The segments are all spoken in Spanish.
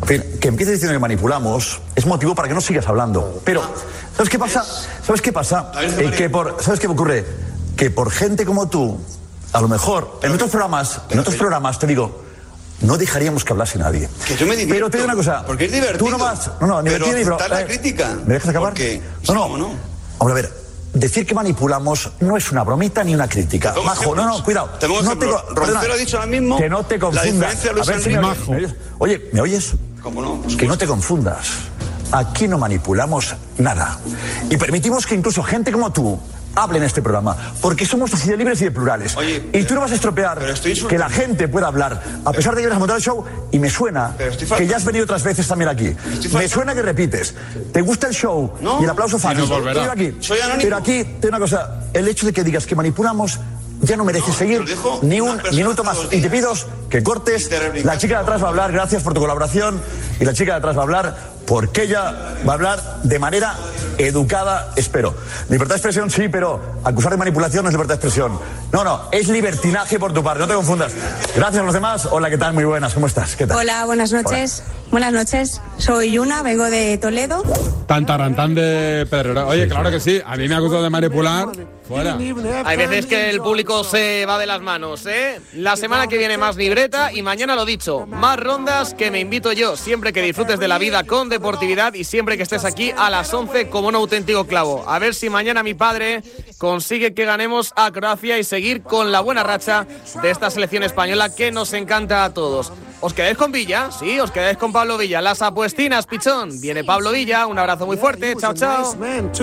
En fin, que empieces diciendo que manipulamos es motivo para que no sigas hablando. Pero, ¿sabes qué pasa? ¿Sabes qué pasa? ¿Sabes qué ocurre? Que por gente como tú, a lo mejor, en otros programas, te digo, no dejaríamos que hablase nadie. Que yo me divierto. Pero te digo una cosa. Porque es divertido. Tú no vas. No, ni divertido ni la crítica. ¿Me dejas acabar? Porque, no. Hombre, a ver. Decir que manipulamos no es una bromita ni una crítica. Majo, no, cuidado. Roncero ha dicho ahora mismo que no te confundas. A ver si Majo. Oye, ¿me oyes? ¿Cómo no? Que no te confundas. Aquí no manipulamos nada. Y permitimos que incluso gente como tú hable en este programa, porque somos así de libres y de plurales. Oye, y tú no vas a estropear que la gente pueda hablar, a pesar de que vienes a montar el show, y me suena que ya has venido otras veces también aquí. Me suena que repites. ¿Te gusta el show y el aplauso fácil? Pero aquí, te digo una cosa, el hecho de que digas que manipulamos ya no merece seguir ni un minuto más. Y te pido que cortes. La chica de atrás va a hablar, gracias por tu colaboración, y la chica de atrás va a hablar porque ella va a hablar de manera educada, espero. Libertad de expresión sí, pero acusar de manipulación no es libertad de expresión. No, es libertinaje por tu parte, no te confundas. Gracias a los demás. Hola, ¿qué tal? Muy buenas, ¿cómo estás? ¿Qué tal? Hola, buenas noches. Hola. Buenas noches, soy Yuna, vengo de Toledo. Tan de Pedrero. Oye, claro que sí, a mí me ha acusado de manipular. Fuera. Hay veces que el público se va de las manos, ¿eh? La semana que viene más libreta y mañana, lo dicho, más rondas que me invito yo. Siempre que disfrutes de la vida con deportividad y siempre que estés aquí a las 11 como un auténtico clavo. A ver si mañana mi padre consigue que ganemos a Croacia y seguir con la buena racha de esta selección española que nos encanta a todos. ¿Os quedáis con Villa? Sí, os quedáis con Pablo Villa. Las apuestinas, pichón. Viene Pablo Villa, un abrazo muy fuerte. Chao, chao.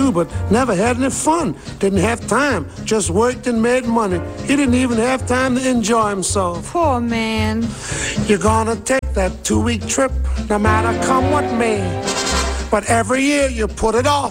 Just worked and made money. He didn't even have time to enjoy himself. Poor man. You're gonna take that 2-week trip, no matter come what may. But every year you put it off.